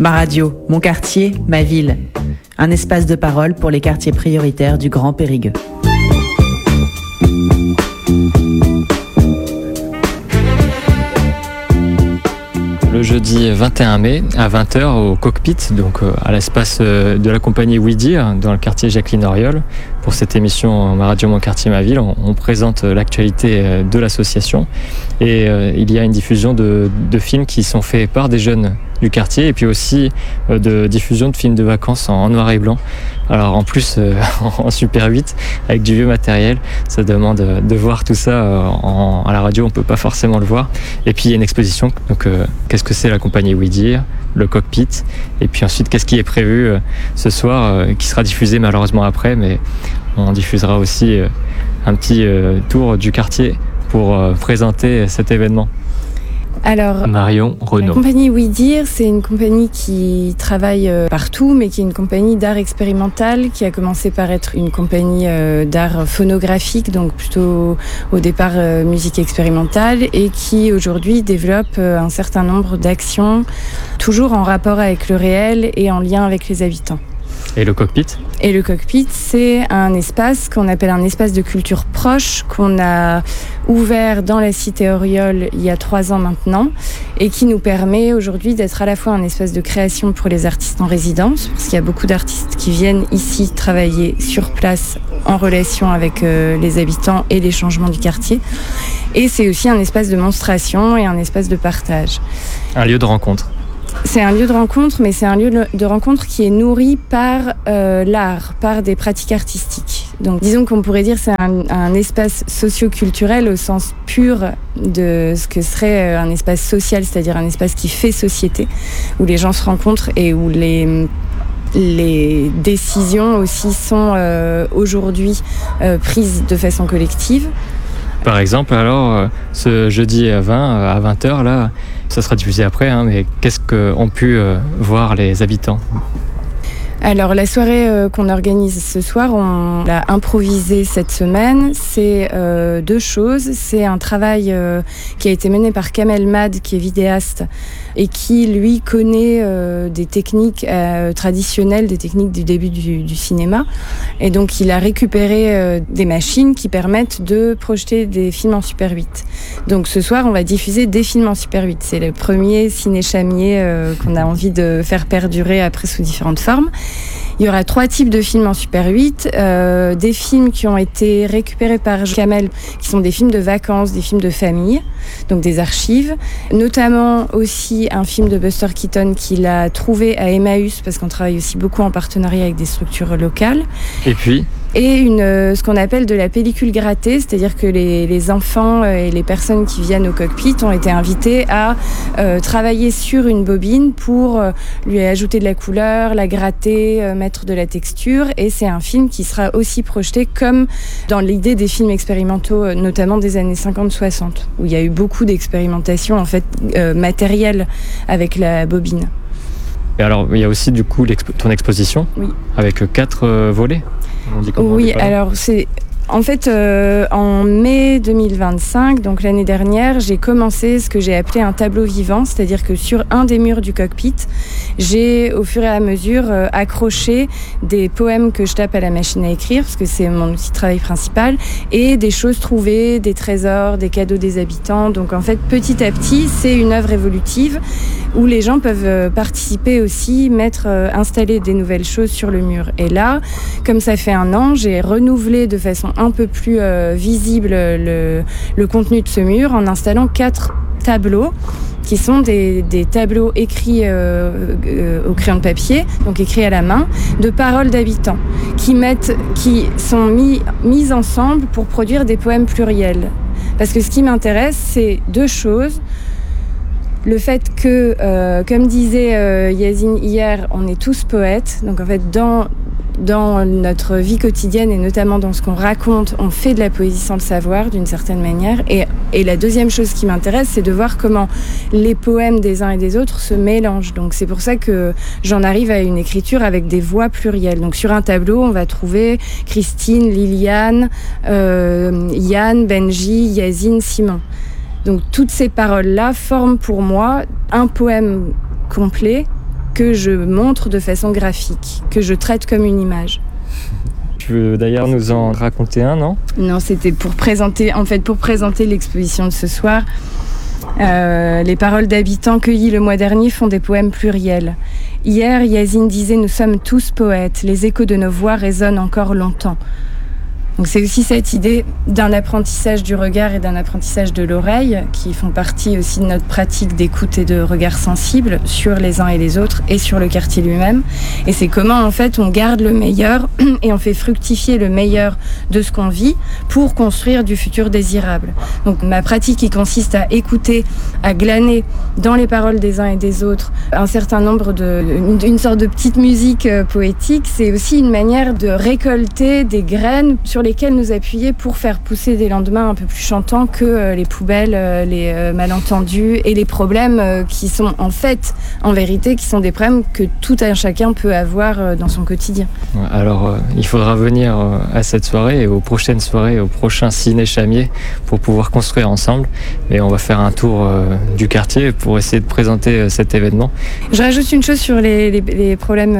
Ma radio, mon quartier, ma ville. Un espace de parole pour les quartiers prioritaires du Grand Périgueux. Le jeudi 21 mai à 20h au Cockpit, donc à l'espace de la compagnie Oui Dire dans le quartier Jacqueline Auriol. Pour cette émission Ma radio, mon quartier, ma ville, on présente l'actualité de l'association et il y a une diffusion de films qui sont faits par des jeunes du quartier et puis aussi de diffusion de films de vacances en noir et blanc. Alors en plus en Super 8 avec du vieux matériel, ça demande de voir tout ça à la radio, on peut pas forcément le voir. Et puis il y a une exposition, donc qu'est-ce que c'est la compagnie Oui Dire, le Cockpit, et puis ensuite qu'est-ce qui est prévu ce soir qui sera diffusé malheureusement après, mais on diffusera aussi un petit tour du quartier pour présenter cet événement. Alors, Marion Renaud. La compagnie Oui Dire, c'est une compagnie qui travaille partout, mais qui est une compagnie d'art expérimental, qui a commencé par être une compagnie d'art phonographique, donc plutôt au départ musique expérimentale, et qui aujourd'hui développe un certain nombre d'actions, toujours en rapport avec le réel et en lien avec les habitants. Et le Cockpit ? Et le Cockpit, c'est un espace qu'on appelle un espace de culture proche, qu'on a ouvert dans la cité Auriol il y a 3 ans maintenant, et qui nous permet aujourd'hui d'être à la fois un espace de création pour les artistes en résidence, parce qu'il y a beaucoup d'artistes qui viennent ici travailler sur place en relation avec les habitants et les changements du quartier. Et c'est aussi un espace de monstration et un espace de partage. Un lieu de rencontre. C'est un lieu de rencontre, mais c'est un lieu de rencontre qui est nourri par l'art, par des pratiques artistiques. Donc disons qu'on pourrait dire que c'est un espace socio-culturel au sens pur de ce que serait un espace social, c'est-à-dire un espace qui fait société, où les gens se rencontrent et où les décisions aussi sont aujourd'hui prises de façon collective. Par exemple, alors, ce jeudi à 20h, là, ça sera diffusé après, hein, mais qu'est-ce qu'ont pu voir les habitants ? Alors, la soirée qu'on organise ce soir, on l'a improvisée cette semaine. C'est 2 choses. C'est un travail qui a été mené par Kamel Mad, qui est vidéaste, et qui, lui, connaît des techniques traditionnelles, des techniques du début du cinéma. Et donc, il a récupéré des machines qui permettent de projeter des films en Super 8. Donc, ce soir, on va diffuser des films en Super 8. C'est le premier ciné-chamier qu'on a envie de faire perdurer après sous différentes formes. Il y aura 3 types de films en Super 8, des films qui ont été récupérés par Kamel, qui sont des films de vacances, des films de famille, donc des archives, notamment aussi un film de Buster Keaton qu'il a trouvé à Emmaüs, parce qu'on travaille aussi beaucoup en partenariat avec des structures locales. Et puis et ce qu'on appelle de la pellicule grattée, c'est-à-dire que les enfants et les personnes qui viennent au Cockpit ont été invités à travailler sur une bobine pour lui ajouter de la couleur, la gratter, mettre de la texture, et c'est un film qui sera aussi projeté comme dans l'idée des films expérimentaux, notamment des années 50-60, où il y a eu beaucoup d'expérimentation en fait matérielle avec la bobine. Et alors, il y a aussi du coup ton exposition, oui, avec 4 volets. Oui, alors c'est en fait en mai 2025, donc l'année dernière, j'ai commencé ce que j'ai appelé un tableau vivant, c'est-à-dire que sur un des murs du Cockpit, j'ai au fur et à mesure accroché des poèmes que je tape à la machine à écrire, parce que c'est mon outil de travail principal, et des choses trouvées, des trésors, des cadeaux des habitants. Donc en fait, petit à petit, c'est une œuvre évolutive où les gens peuvent participer aussi, installer des nouvelles choses sur le mur. Et là, comme ça fait 1 an, j'ai renouvelé de façon un peu plus visible le contenu de ce mur en installant 4 tableaux qui sont des tableaux écrits au crayon de papier, donc écrits à la main, de paroles d'habitants qui sont mis ensemble pour produire des poèmes pluriels. Parce que ce qui m'intéresse, c'est 2 choses. Le fait que, comme disait Yazine hier, on est tous poètes. Donc en fait, dans notre vie quotidienne et notamment dans ce qu'on raconte, on fait de la poésie sans le savoir d'une certaine manière. Et la deuxième chose qui m'intéresse, c'est de voir comment les poèmes des uns et des autres se mélangent. Donc c'est pour ça que j'en arrive à une écriture avec des voix plurielles. Donc sur un tableau, on va trouver Christine, Liliane, Yann, Benji, Yazine, Simon. Donc toutes ces paroles-là forment pour moi un poème complet que je montre de façon graphique, que je traite comme une image. Tu veux d'ailleurs nous en raconter un, non ? Non, c'était pour présenter l'exposition de ce soir. Les paroles d'habitants cueillies le mois dernier font des poèmes pluriels. Hier, Yazine disait « Nous sommes tous poètes, les échos de nos voix résonnent encore longtemps ». Donc c'est aussi cette idée d'un apprentissage du regard et d'un apprentissage de l'oreille qui font partie aussi de notre pratique d'écoute et de regard sensible sur les uns et les autres et sur le quartier lui-même. Et c'est comment en fait on garde le meilleur et on fait fructifier le meilleur de ce qu'on vit pour construire du futur désirable. Donc ma pratique qui consiste à écouter, à glaner dans les paroles des uns et des autres un certain nombre une sorte de petite musique poétique, c'est aussi une manière de récolter des graines sur lesquels nous appuyer pour faire pousser des lendemains un peu plus chantants que les poubelles, les malentendus et les problèmes qui sont en vérité, qui sont des problèmes que tout un chacun peut avoir dans son quotidien. Alors, il faudra venir à cette soirée et aux prochaines soirées, au prochain Ciné Chamier pour pouvoir construire ensemble. Mais on va faire un tour du quartier pour essayer de présenter cet événement. Je rajoute une chose sur les problèmes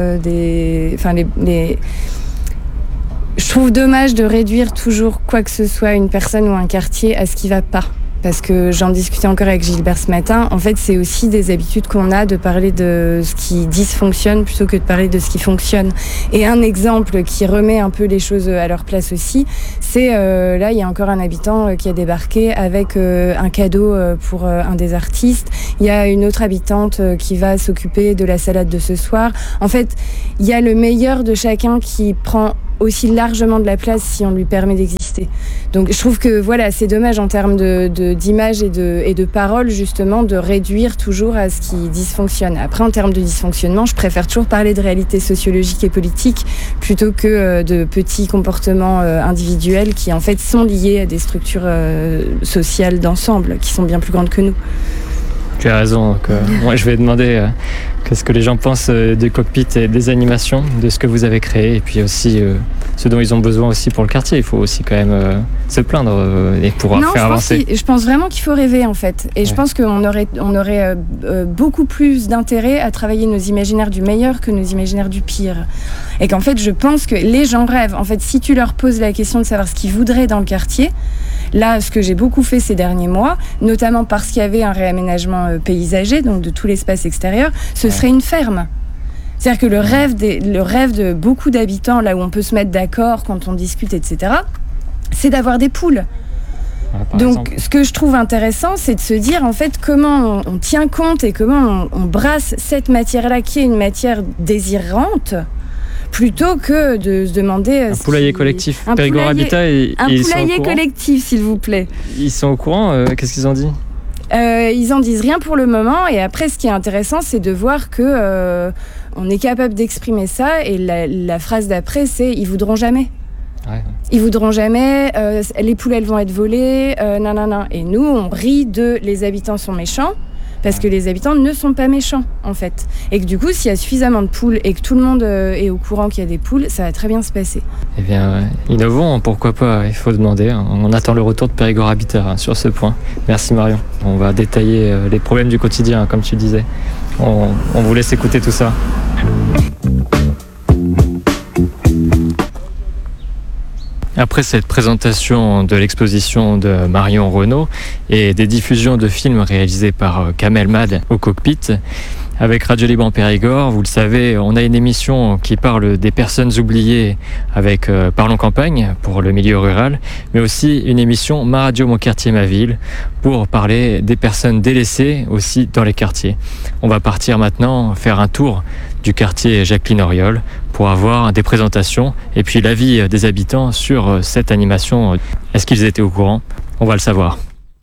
Je trouve dommage de réduire toujours quoi que ce soit, une personne ou un quartier, à ce qui va pas. Parce que j'en discutais encore avec Gilbert ce matin. En fait, c'est aussi des habitudes qu'on a de parler de ce qui dysfonctionne plutôt que de parler de ce qui fonctionne. Et un exemple qui remet un peu les choses à leur place aussi, c'est là, il y a encore un habitant qui a débarqué avec un cadeau pour un des artistes. Il y a une autre habitante qui va s'occuper de la salade de ce soir. En fait, il y a le meilleur de chacun qui prend aussi largement de la place si on lui permet d'exister. Donc je trouve que voilà, c'est dommage en termes d'image et de paroles justement de réduire toujours à ce qui dysfonctionne. Après en termes de dysfonctionnement, je préfère toujours parler de réalité sociologique et politique plutôt que de petits comportements individuels qui en fait sont liés à des structures sociales d'ensemble qui sont bien plus grandes que nous. Tu as raison. Moi, je vais demander qu'est-ce que les gens pensent du cockpit et des animations, de ce que vous avez créé, et puis aussi ce dont ils ont besoin aussi pour le quartier. Il faut aussi quand même se plaindre et pouvoir faire avancer. Je pense vraiment qu'il faut rêver en fait. Et je pense qu'on aurait beaucoup plus d'intérêt à travailler nos imaginaires du meilleur que nos imaginaires du pire. Et qu'en fait, je pense que les gens rêvent. En fait, si tu leur poses la question de savoir ce qu'ils voudraient dans le quartier, là, ce que j'ai beaucoup fait ces derniers mois, notamment parce qu'il y avait un réaménagement paysager, donc de tout l'espace extérieur, ce serait une ferme. C'est-à-dire que le rêve de beaucoup d'habitants, là où on peut se mettre d'accord quand on discute, etc., c'est d'avoir des poules. Donc, ce que je trouve intéressant, c'est de se dire, en fait, comment on tient compte et comment on brasse cette matière-là, qui est une matière désirante, plutôt que de se demander... Un poulailler collectif. Périgord Habitat, un poulailler collectif, s'il vous plaît. Ils sont au courant qu'est-ce qu'ils ont dit ? Ils en disent rien pour le moment. Et après, ce qui est intéressant, c'est de voir que on est capable d'exprimer ça. Et la phrase d'après, c'est « ils voudront jamais ». Ouais. Ils voudront jamais, les poules, elles vont être volées, nanana. Et nous, on rit de « les habitants sont méchants ». Parce que les habitants ne sont pas méchants, en fait. Et que du coup, s'il y a suffisamment de poules et que tout le monde est au courant qu'il y a des poules, ça va très bien se passer. Eh bien, innovons, pourquoi pas, il faut demander. On attend le retour de Périgord Habitat sur ce point. Merci Marion. On va détailler les problèmes du quotidien, comme tu disais. On vous laisse écouter tout ça. Après cette présentation de l'exposition de Marion Renaud et des diffusions de films réalisés par Kamel Mad au cockpit, avec Radio Libre en Périgord, vous le savez, on a une émission qui parle des personnes oubliées avec Parlons Campagne pour le milieu rural, mais aussi une émission Ma Radio Mon Quartier Ma Ville pour parler des personnes délaissées aussi dans les quartiers. On va partir maintenant faire un tour du quartier Jacqueline Auriol pour avoir des présentations et puis l'avis des habitants sur cette animation. Est-ce qu'ils étaient au courant ? On va le savoir.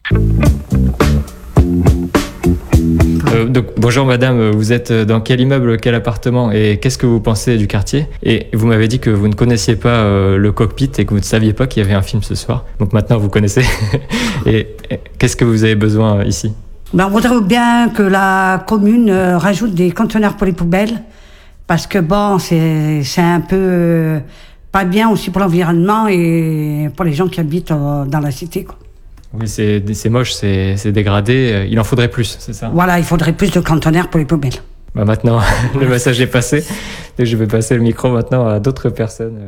Donc, bonjour madame, vous êtes dans quel immeuble, quel appartement et qu'est-ce que vous pensez du quartier ? Et vous m'avez dit que vous ne connaissiez pas le cockpit et que vous ne saviez pas qu'il y avait un film ce soir. Donc maintenant vous connaissez. Et qu'est-ce que vous avez besoin ici ? On voudrait bien que la commune rajoute des conteneurs pour les poubelles parce que bon, c'est un peu pas bien aussi pour l'environnement et pour les gens qui habitent dans la cité, quoi. Oui, c'est moche, c'est dégradé. Il en faudrait plus, c'est ça ? Voilà, il faudrait plus de conteneurs pour les poubelles. Maintenant, le message est passé. Et je vais passer le micro maintenant à d'autres personnes.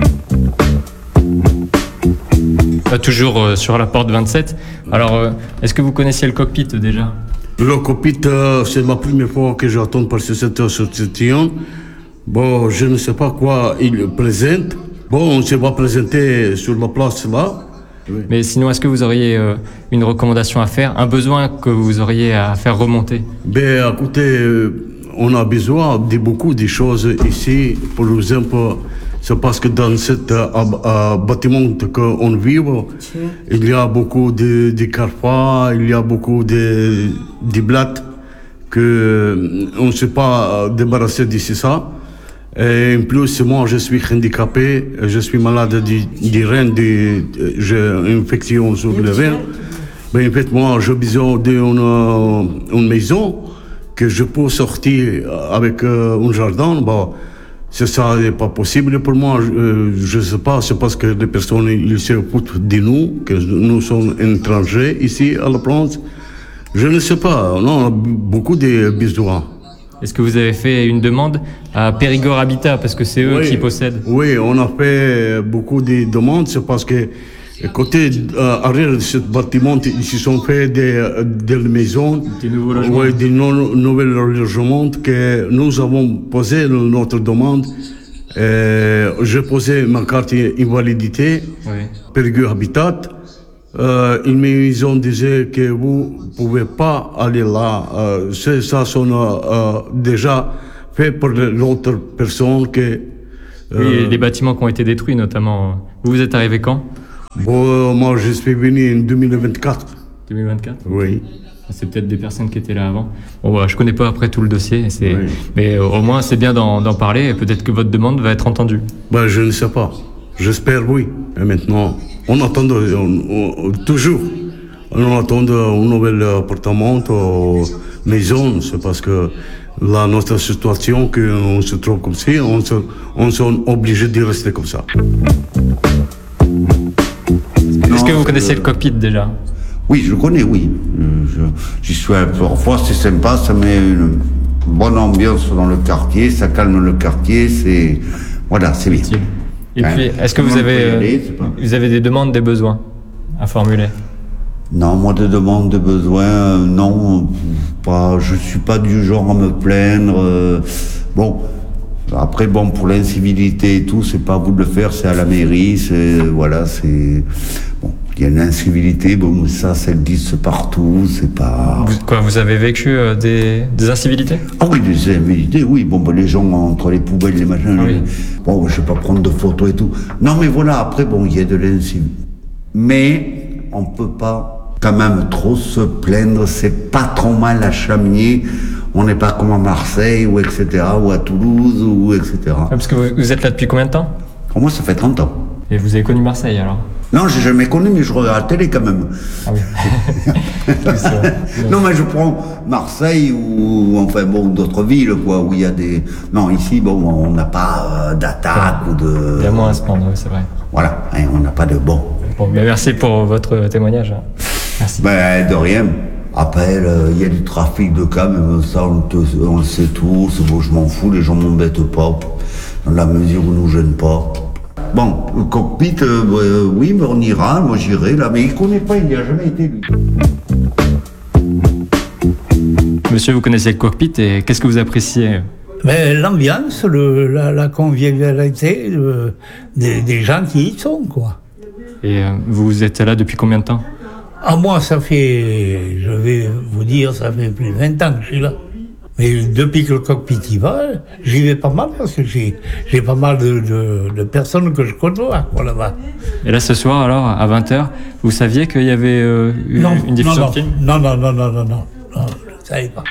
Toujours sur la porte 27. Alors, est-ce que vous connaissiez le cockpit déjà ? Le cockpit, c'est la première fois que j'entends parler de cette association. Bon, je ne sais pas quoi il présente. Bon, on se va présenter sur la place là. Oui. Mais sinon, est-ce que vous auriez une recommandation à faire, un besoin que vous auriez à faire remonter ? Ben, écoutez, on a besoin de beaucoup de choses ici. Par exemple, c'est parce que dans ce bâtiment qu'on vit, il y a beaucoup de carrefours, il y a beaucoup de blattes qu'on ne sait pas débarrasser d'ici ça. Et en plus, moi, je suis handicapé, je suis malade du rein, j'ai une infection sur le rein. Mais en fait, moi, j'ai besoin d'une maison que je peux sortir avec un jardin. Bon, ça n'est pas possible pour moi. Je ne sais pas, c'est parce que les personnes ils se foutent de nous, que nous sommes étrangers ici à la France. Je ne sais pas, non, on a beaucoup de besoins. Est-ce que vous avez fait une demande à Périgord Habitat, parce que c'est eux qui possèdent ? Oui, on a fait beaucoup de demandes, c'est parce que côté arrière de ce bâtiment, ils se sont fait des maisons, des nouveaux logements. Oui, des nouveaux logements que nous avons posé notre demande. J'ai posé ma carte invalidité, Périgord Habitat. Ils me disaient que vous pouvez pas aller là. Ça sont déjà fait pour l'autre personne que. Oui, les bâtiments qui ont été détruits notamment. Vous êtes arrivé quand ? Bon, moi je suis venu en 2024. 2024 ? Oui. C'est peut-être des personnes qui étaient là avant. Bon, voilà, je connais pas après tout le dossier, oui. Mais au moins c'est bien d'en parler et peut-être que votre demande va être entendue. Ben, je ne sais pas. J'espère oui. Et maintenant, on attend toujours. On attend un nouvel appartement, maison. C'est parce que là, notre situation, qu'on se trouve comme ça, on est obligé de rester comme ça. Est-ce que vous connaissez le cockpit déjà ? Oui, je connais, oui. J'y suis parfois, c'est sympa, ça met une bonne ambiance dans le quartier, ça calme le quartier, c'est bien. Et puis, est-ce que vous avez des demandes, des besoins à formuler ? Non, moi, des demandes, des besoins, non, pas. Je suis pas du genre à me plaindre. Bon, après, pour l'incivilité et tout, c'est pas à vous de le faire, c'est à la mairie, c'est bon. Il y a une incivilité, ça existe partout, c'est pas... Vous avez vécu des incivilités ? Ah oui, des incivilités, oui. Les gens entre les poubelles, les machins... Oui. Je vais pas prendre de photos et tout. Non, mais voilà, après, il y a de l'incivilité. Mais on peut pas quand même trop se plaindre, c'est pas trop mal à Chamiers. On n'est pas comme à Marseille, ou etc., ou à Toulouse, ou etc. Parce que vous êtes là depuis combien de temps ? Moi, ça fait 30 ans. Et vous avez connu Marseille, alors ? Non, j'ai jamais connu, mais je regarde la télé quand même. Ah oui. Non, mais je prends Marseille ou d'autres villes, où il y a des... Non, ici, on n'a pas d'attaque ou de... Il y a moins à se prendre, oui, c'est vrai. Voilà, on n'a pas de bon. Mais merci pour votre témoignage. Merci. De rien. Après, il y a du trafic de cas, mais ça, on le sait tous. Je m'en fous, les gens m'embêtent pas, dans la mesure où nous gênent pas. Le cockpit, oui, mais on ira, moi j'irai là, mais il ne connaît pas, il n'y a jamais été lui. Monsieur, vous connaissez le cockpit et qu'est-ce que vous appréciez ? L'ambiance, la convivialité des gens qui y sont, quoi. Et vous êtes là depuis combien de temps ? Moi, je vais vous dire, ça fait plus de 20 ans que je suis là. Mais depuis que le cockpit y va, j'y vais pas mal parce que j'ai pas mal de personnes que je côtoie là-bas. Et là, ce soir, alors, à 20h, vous saviez qu'il y avait une diffusion de film ? Non, je ne savais pas.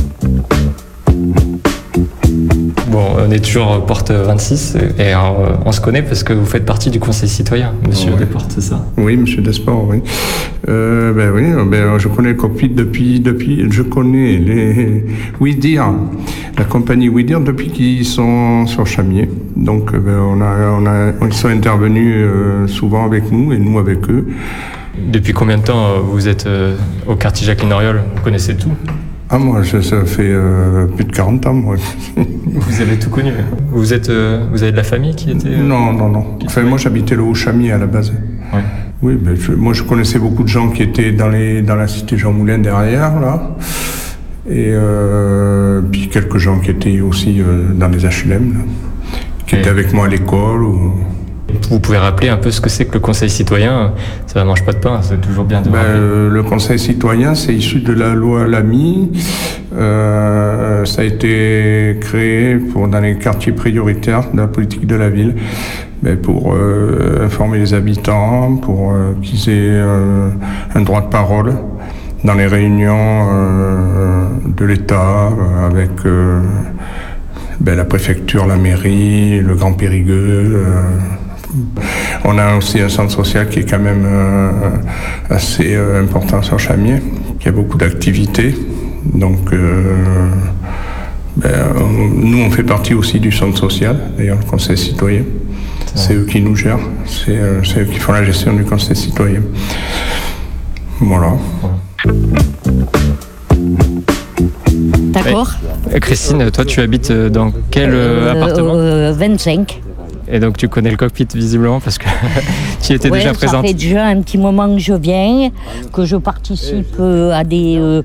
On est toujours porte 26 et on se connaît parce que vous faites partie du conseil citoyen, monsieur Desportes, c'est ça ? Oui, monsieur Desportes, oui. Je connais le cockpit depuis je connais les Ouidir, la compagnie Ouidir depuis qu'ils sont sur Chamiers. Donc, ils sont intervenus souvent avec nous et nous avec eux. Depuis combien de temps vous êtes au quartier Jacqueline Auriol ? Vous connaissez tout ? Ah, moi, ça fait plus de 40 ans, moi. Vous avez tout connu. Vous avez de la famille qui était... Non. Enfin, moi, j'habitais le Haut-Chamier à la base. Ouais. Oui, mais moi, je connaissais beaucoup de gens qui étaient dans la cité Jean Moulin derrière, là. Et puis quelques gens qui étaient aussi dans les HLM, là, qui étaient avec moi à l'école. Vous pouvez rappeler un peu ce que c'est que le Conseil citoyen? Ça ne mange pas de pain, c'est toujours bien de rappeler. Le Conseil citoyen, c'est issu de la loi Lamy. Ça a été créé dans les quartiers prioritaires de la politique de la ville, pour informer les habitants, pour qu'ils aient un droit de parole dans les réunions de l'État avec la préfecture, la mairie, le Grand Périgueux. On a aussi un centre social qui est quand même assez important sur Chamiers, qui a beaucoup d'activités. Donc, nous, on fait partie aussi du centre social, d'ailleurs, le Conseil citoyen. C'est eux qui nous gèrent, c'est eux qui font la gestion du Conseil citoyen. Voilà. D'accord. Christine, toi, tu habites dans quel appartement? 25. Et donc tu connais le cockpit visiblement parce que tu étais déjà présente. Ça fait déjà un petit moment que je viens, que je participe à des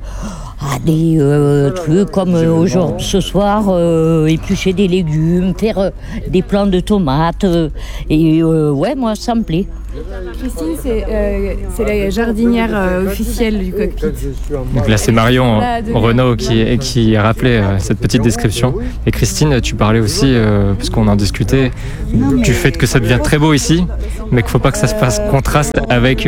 trucs comme aujourd'hui, ce soir, éplucher des légumes, faire des plants de tomates. Moi ça me plaît. Christine, c'est la jardinière officielle du cockpit. Donc là, c'est Marion Renaud qui a rappelé cette petite description. Et Christine, tu parlais aussi, parce qu'on en discutait, du fait que ça devient très beau ici, mais qu'il ne faut pas que ça se passe contraste avec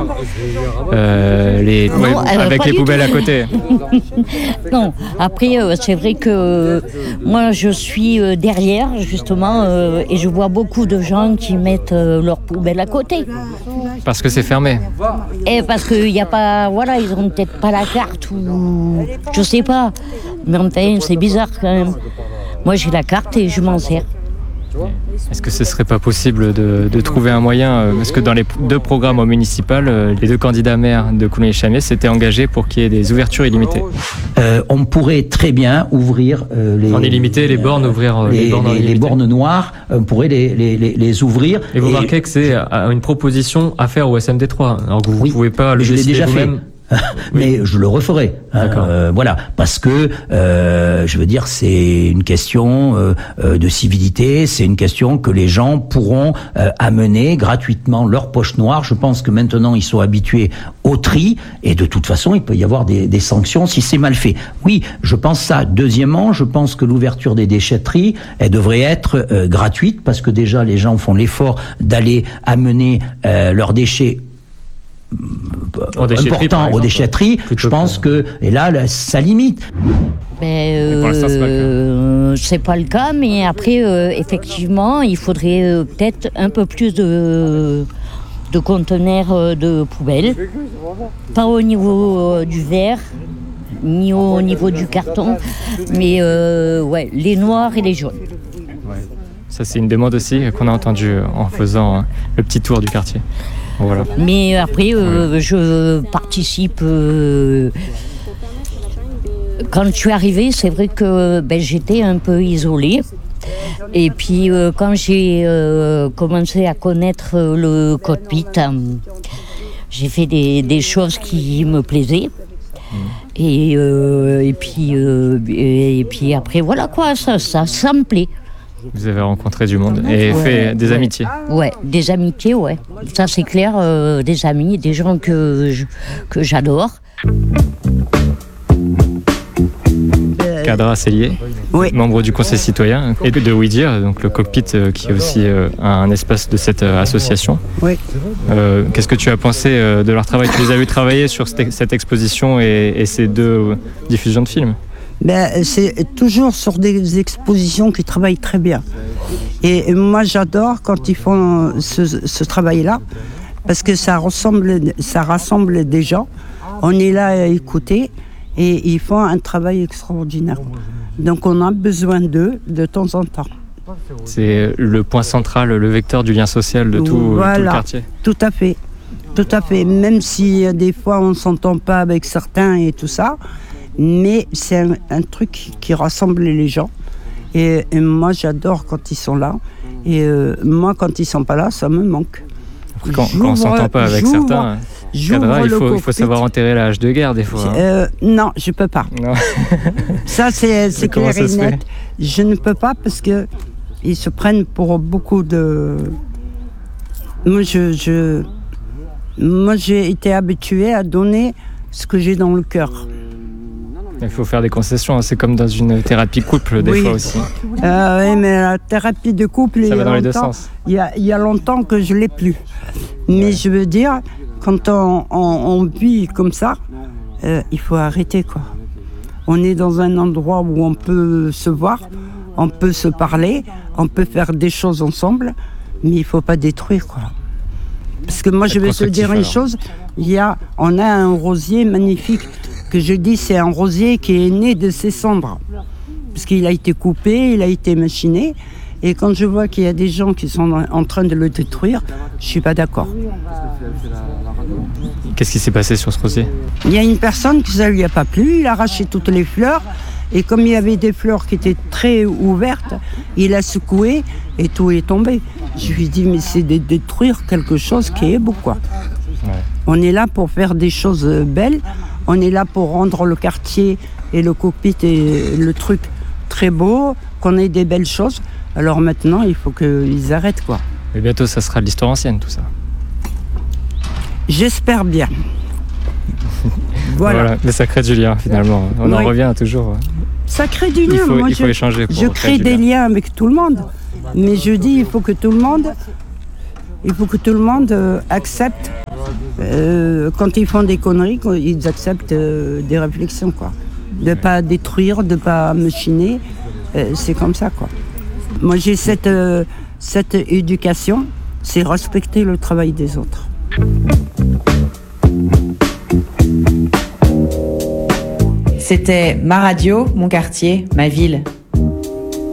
les poubelles à côté. Non, après, c'est vrai que moi, je suis derrière, justement, et je vois beaucoup de gens qui mettent leurs poubelles à côté. Parce que c'est fermé. Et parce qu'il n'y a pas... Voilà, ils n'ont peut-être pas la carte ou... Je sais pas. Mais enfin, c'est bizarre quand même. Moi, j'ai la carte et je m'en sers. Est-ce que ce serait pas possible de trouver un moyen, parce que dans les deux programmes au municipal, les deux candidats maires de Coulommiers-Chamiers s'étaient engagés pour qu'il y ait des ouvertures illimitées. On pourrait très bien ouvrir en illimité les bornes, ouvrir les bornes noires, on pourrait les ouvrir. Et vous remarquez que c'est une proposition à faire au SMD3, alors que vous ne pouvez pas le décider vous-même. Mais je le referai. Voilà, parce que je veux dire, c'est une question de civilité, c'est une question que les gens pourront amener gratuitement leur poche noire. Je pense que maintenant ils sont habitués au tri et de toute façon il peut y avoir des sanctions si c'est mal fait. Oui, je pense ça. Deuxièmement, je pense que l'ouverture des déchetteries, elle devrait être gratuite parce que déjà les gens font l'effort d'aller amener leurs déchets important aux déchetteries, je pense que et là ça limite. C'est pas le cas, mais après effectivement il faudrait peut-être un peu plus de conteneurs de poubelles, pas au niveau du verre ni au niveau du carton, mais les noirs et les jaunes. Ça c'est une demande aussi qu'on a entendue en faisant le petit tour du quartier. Voilà. Mais après, je participe. Quand je suis arrivée, c'est vrai que j'étais un peu isolée. Et puis, quand j'ai commencé à connaître le cockpit, j'ai fait des choses qui me plaisaient. Et puis après, voilà quoi, ça me plaît. Vous avez rencontré du monde et fait des amitiés. Ouais, des amitiés, ouais. Ça c'est clair, des amis, des gens que j'adore. Cadra Cellier, membre du Conseil citoyen et de WeDire, donc le cockpit qui est aussi un espace de cette association. Oui. Qu'est-ce que tu as pensé de leur travail? Tu les as vu travailler sur cette exposition et ces deux diffusions de films? C'est toujours sur des expositions qui travaillent très bien. Et moi, j'adore quand ils font ce travail-là, parce que ça rassemble des gens. On est là à écouter et ils font un travail extraordinaire. Donc, on a besoin d'eux de temps en temps. C'est le point central, le vecteur du lien social de tout le quartier. Tout à fait. Tout à fait. Même si des fois, on ne s'entend pas avec certains et tout ça, mais c'est un truc qui rassemble les gens. Et moi, j'adore quand ils sont là. Et moi, quand ils sont pas là, ça me manque. Quand on s'entend pas avec certains cadres, il faut savoir enterrer la hache de guerre des fois. Non, je peux pas. Non. Ça, c'est clair et net. Je ne peux pas parce que ils se prennent pour beaucoup de... Moi, j'ai été habituée à donner ce que j'ai dans le cœur. Il faut faire des concessions, c'est comme dans une thérapie couple des fois aussi. Oui, mais la thérapie de couple, ça va dans les deux sens. Il y a longtemps que je ne l'ai plus. Mais je veux dire, quand on vit comme ça, il faut arrêter, quoi. On est dans un endroit où on peut se voir, on peut se parler, on peut faire des choses ensemble, mais il ne faut pas détruire, quoi. Parce que moi, je vais te dire une chose, on a un rosier magnifique, que je dis c'est un rosier qui est né de ses cendres. Parce qu'il a été coupé, il a été machiné, et quand je vois qu'il y a des gens qui sont en train de le détruire, je ne suis pas d'accord. Qu'est-ce qui s'est passé sur ce rosier ? Il y a une personne qui ça ne lui a pas plu, il a arraché toutes les fleurs, et comme il y avait des fleurs qui étaient très ouvertes, il a secoué et tout est tombé. Je lui ai dit, mais c'est de détruire quelque chose qui est beau, quoi. Ouais. On est là pour faire des choses belles, on est là pour rendre le quartier et le cockpit et le truc très beau, qu'on ait des belles choses. Alors maintenant, il faut qu'ils arrêtent, quoi. Et bientôt, ça sera de l'histoire ancienne, tout ça. J'espère bien. Voilà. Mais ça crée du lien, finalement. On en revient toujours. Ça crée du lien. Il faut échanger pour je crée des liens avec tout le monde. Mais je dis, il faut que tout le monde accepte, quand ils font des conneries, ils acceptent des réflexions, quoi. De pas détruire, de pas machiner. C'est comme ça, quoi. Moi, j'ai cette éducation, c'est respecter le travail des autres. C'était ma radio, mon quartier, ma ville.